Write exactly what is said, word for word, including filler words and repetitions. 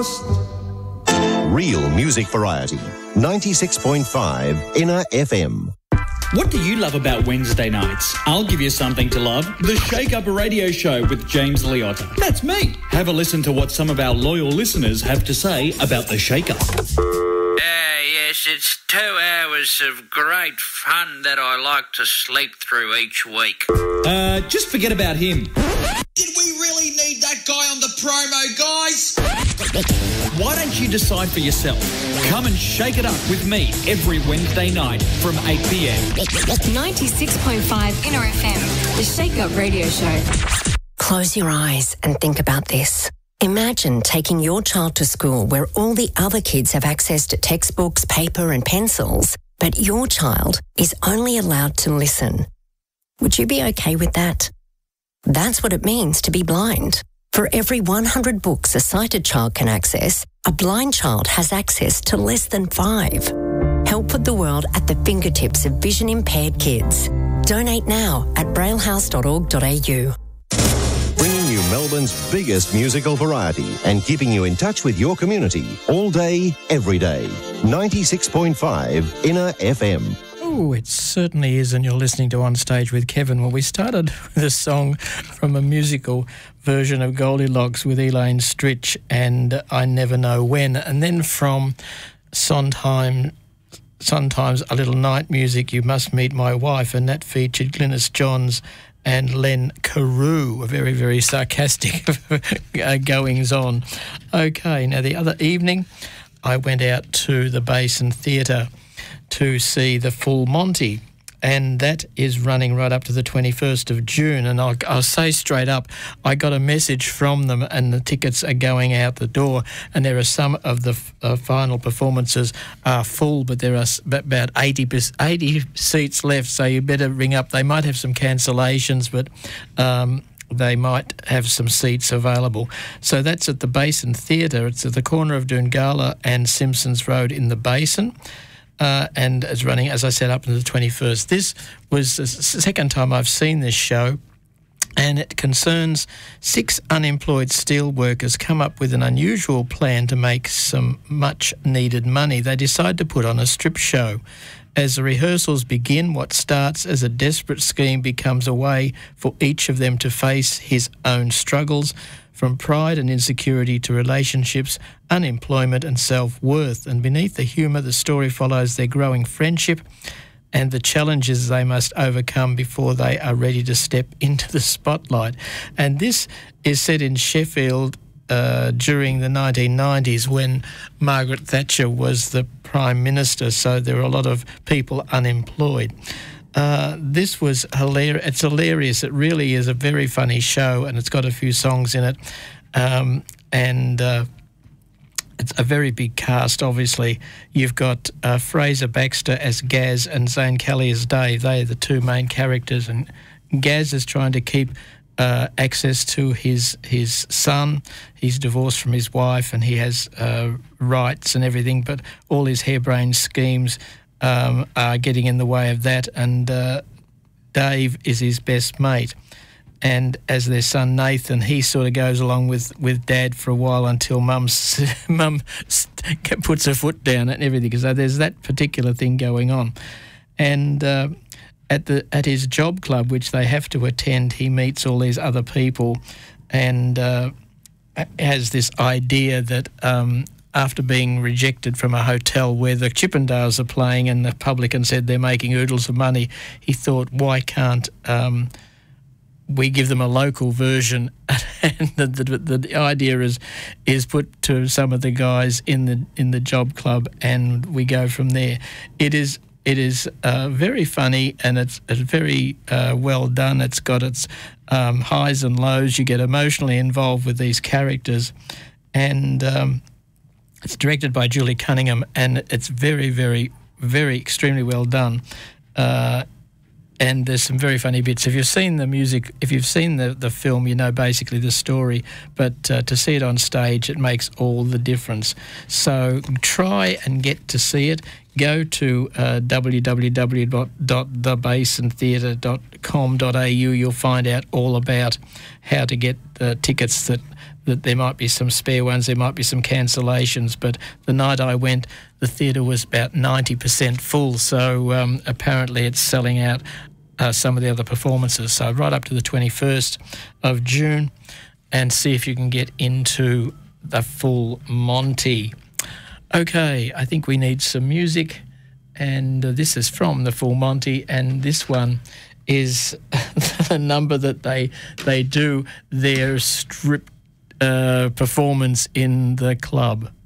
Real music variety. ninety-six point five Inner F M. What do you love about Wednesday nights? I'll give you something to love. The Shake Up Radio Show with James Liotta. That's me. Have a listen to what some of our loyal listeners have to say about the Shake Up. Uh, yes, it's two hours of great fun that I like to sleep through each week. Uh, just forget about him. Did we really need that guy on the promo, guys? Why don't you decide for yourself? Come and shake it up with me every Wednesday night from eight p.m. ninety-six point five Inner F M, the Shake Up Radio Show. Close your eyes and think about this. Imagine taking your child to school where all the other kids have access to textbooks, paper and pencils, but your child is only allowed to listen. Would you be okay with that? That's what it means to be blind. For every one hundred books a sighted child can access, a blind child has access to less than five. Help put the world at the fingertips of vision-impaired kids. Donate now at braille house dot org dot a u. Bringing you Melbourne's biggest musical variety and keeping you in touch with your community all day, every day. ninety-six point five Inner F M. Oh, it certainly is, and you're listening to On Stage with Kevin. Well, we started with a song from a musical version of Goldilocks with Elaine Stritch and I Never Know When, and then from Sondheim, Sometimes a Little Night Music, You Must Meet My Wife, and that featured Glynis Johns and Len Carew, a very, very sarcastic goings-on. Okay, now the other evening I went out to the Basin Theatre to see the Full Monty, and that is running right up to the twenty-first of June, and I'll, I'll say straight up, I got a message from them and the tickets are going out the door, and there are some of the uh, final performances are full, but there are about eighty, eighty seats left, so you better ring up. They might have some cancellations, but um, they might have some seats available. So that's at the Basin Theatre. It's at the corner of Doongala and Simpsons Road in the Basin. Uh, and it's running, as I said, up to the twenty-first. This was the second time I've seen this show, and it concerns six unemployed steel workers come up with an unusual plan to make some much-needed money. They decide to put on a strip show. As the rehearsals begin, what starts as a desperate scheme becomes a way for each of them to face his own struggles, from pride and insecurity to relationships, unemployment and self-worth. And beneath the humour, the story follows their growing friendship and the challenges they must overcome before they are ready to step into the spotlight. And this is set in Sheffield uh, during the nineteen nineties when Margaret Thatcher was the Prime Minister, so there were a lot of people unemployed. Uh, this was hilarious. It's hilarious. It really is a very funny show, and it's got a few songs in it. Um, and uh, it's a very big cast, obviously. You've got uh, Fraser Baxter as Gaz and Zane Kelly as Dave. They are the two main characters, and Gaz is trying to keep uh, access to his his son. He's divorced from his wife, and he has uh, rights and everything, but all his harebrained schemes Um, are getting in the way of that, and uh, Dave is his best mate. And as their son Nathan, he sort of goes along with, with Dad for a while until Mum's, Mum puts her foot down and everything. So there's that particular thing going on. And uh, at the at his job club, which they have to attend, he meets all these other people and uh, has this idea that Um, after being rejected from a hotel where the Chippendales are playing and the publican said they're making oodles of money, he thought, why can't um, we give them a local version? And the, the, the idea is is put to some of the guys in the in the job club, and we go from there. It is it is uh, very funny, and it's, it's very uh, well done. It's got its um, highs and lows. You get emotionally involved with these characters, and Um, it's directed by Julie Cunningham, and it's very, very, very extremely well done. Uh, and there's some very funny bits. If you've seen the music, if you've seen the, the film, you know basically the story. But uh, to see it on stage, it makes all the difference. So try and get to see it. Go to uh, w w w dot the basin theatre dot com dot a u. You'll find out all about how to get the tickets that that there might be some spare ones, there might be some cancellations, but the night I went, the theatre was about ninety percent full, so um, apparently it's selling out uh, some of the other performances. So right up to the twenty-first of June, and see if you can get into the full Monty. Okay, I think we need some music, and uh, this is from the Full Monty, and this one is the number that they they do their strip uh, performance in the club.